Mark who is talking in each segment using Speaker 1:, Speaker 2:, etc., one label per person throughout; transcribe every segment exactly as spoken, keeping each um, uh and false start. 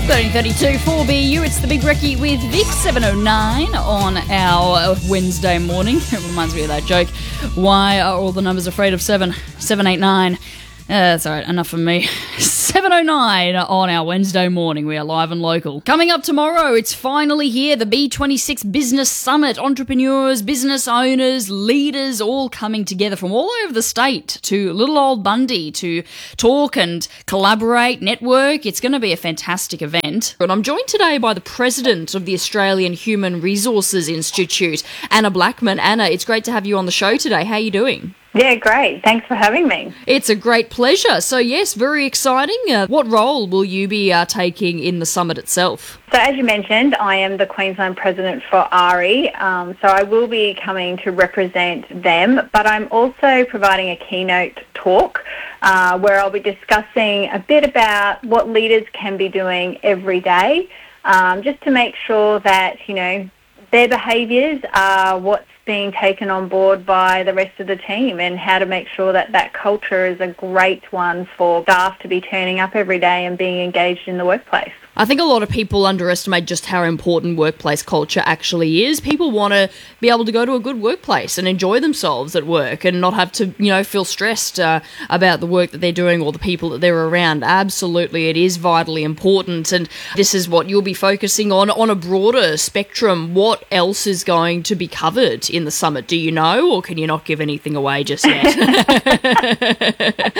Speaker 1: thirteen thirty-two four B U, it's the Big Recce with Vic, seven oh nine on our Wednesday morning. It reminds me of that joke. Why are all the numbers afraid of seven? seven eight nine. Uh, that's all right, enough from me. seven oh nine on our Wednesday morning. We are live and local. Coming up tomorrow, it's finally here, the B twenty-six Business Summit. Entrepreneurs, business owners, leaders all coming together from all over the state to little old Bundy to talk and collaborate, network. It's going to be a fantastic event. And I'm joined today by the president of the Australian Human Resources Institute, Anna Blackman. Anna, it's great to have you on the show today. How are you doing?
Speaker 2: Yeah, great. Thanks for having me.
Speaker 1: It's a great pleasure. So, yes, very exciting. Uh, what role will you be uh, taking in the summit itself?
Speaker 2: So, as you mentioned, I am the Queensland president for A R I, um, so I will be coming to represent them, but I'm also providing a keynote talk uh, where I'll be discussing a bit about what leaders can be doing every day, um, just to make sure that, you know, their behaviours are what's being taken on board by the rest of the team, and how to make sure that that culture is a great one for staff to be turning up every day and being engaged in the workplace.
Speaker 1: I think a lot of people underestimate just how important workplace culture actually is. People want to be able to go to a good workplace and enjoy themselves at work and not have to, you know, feel stressed uh, about the work that they're doing or the people that they're around. Absolutely, it is vitally important, and this is what you'll be focusing on on a broader spectrum. What else is going to be covered in the summit? Do you know, or can you not give anything away just yet?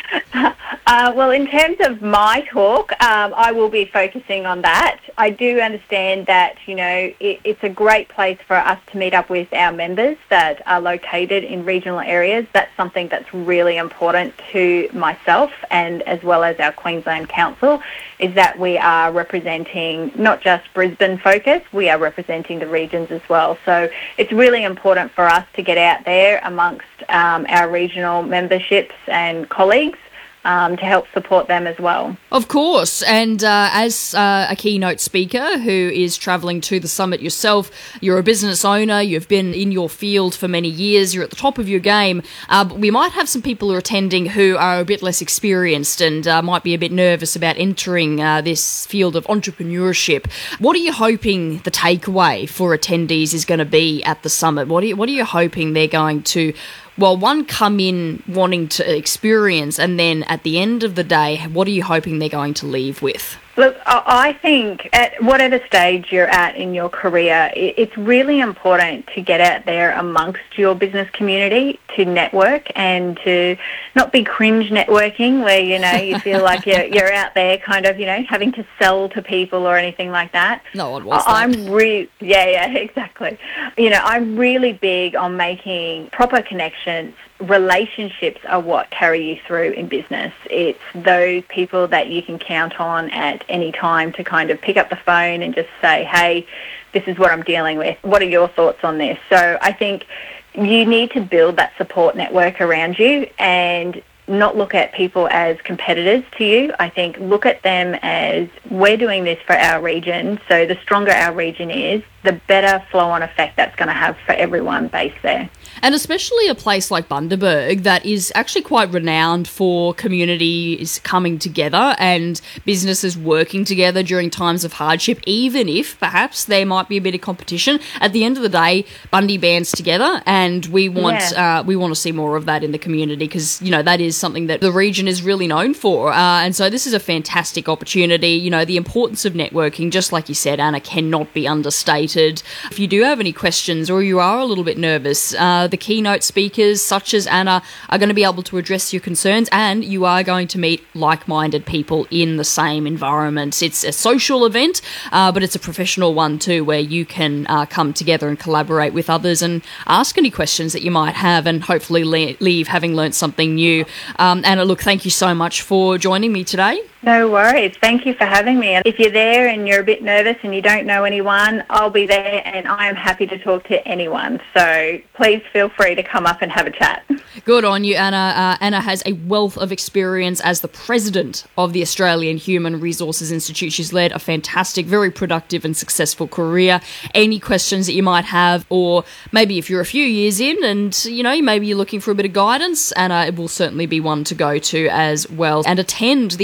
Speaker 2: Uh, well, in terms of my talk, um, I will be focusing on that. I do understand that, you know, it, it's a great place for us to meet up with our members that are located in regional areas. That's something that's really important to myself and as well as our Queensland Council, is that we are representing not just Brisbane focus, we are representing the regions as well. So it's really important for us to get out there amongst um, our regional memberships and colleagues, Um, to help support them as well.
Speaker 1: Of course, and uh, as uh, a keynote speaker who is travelling to the summit yourself, you're a business owner, you've been in your field for many years, you're at the top of your game, uh, but we might have some people who are attending who are a bit less experienced and uh, might be a bit nervous about entering uh, this field of entrepreneurship. What are you hoping the takeaway for attendees is going to be at the summit? What are you, what are you hoping they're going to, well, one, come in wanting to experience, and then at the end of the day, what are you hoping they're going to leave with?
Speaker 2: Look, I think at whatever stage you're at in your career, it's really important to get out there amongst your business community, to network and to not be cringe networking where, you know, you feel like you're, you're out there kind of, you know, having to sell to people or anything like that.
Speaker 1: No one wants that.
Speaker 2: I'm re- yeah, yeah, exactly. You know, I'm really big on making proper connections. Relationships are what carry you through in business. It's those people that you can count on at any time to kind of pick up the phone and just say, hey, this is what I'm dealing with. What are your thoughts on this? So I think you need to build that support network around you and not look at people as competitors to you. I think look at them as, we're doing this for our region, so the stronger our region is, the better flow-on effect that's going to have for everyone based there.
Speaker 1: And especially a place like Bundaberg that is actually quite renowned for communities coming together and businesses working together during times of hardship, even if perhaps there might be a bit of competition. At the end of the day, Bundy bands together, and we want yeah. uh, we want to see more of that in the community, because, you know, that is something that the region is really known for. Uh, and so this is a fantastic opportunity. You know, the importance of networking, just like you said, Anna, cannot be understated. If you do have any questions or you are a little bit nervous, uh, the keynote speakers such as Anna are going to be able to address your concerns, and you are going to meet like-minded people in the same environment. It's a social event, uh, but it's a professional one too, where you can uh, come together and collaborate with others and ask any questions that you might have, and hopefully le- leave having learnt something new. Um, Anna, look, thank you so much for joining me today.
Speaker 2: No worries. Thank you for having me. And if you're there and you're a bit nervous and you don't know anyone, I'll be there and I am happy to talk to anyone. So please feel free to come up and have a chat.
Speaker 1: Good on you, Anna. Uh, Anna has a wealth of experience as the president of the Australian Human Resources Institute. She's led a fantastic, very productive and successful career. Any questions that you might have, or maybe if you're a few years in and, you know, maybe you're looking for a bit of guidance, Anna will certainly be one to go to as well. And attend the upcoming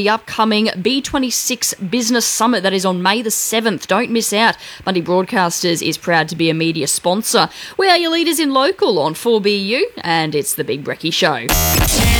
Speaker 1: upcoming B twenty-six Business Summit that is on May the seventh. Don't miss out. Bundy Broadcasters is proud to be a media sponsor. We are your leaders in local on four B U, and it's the Big Brekkie Show.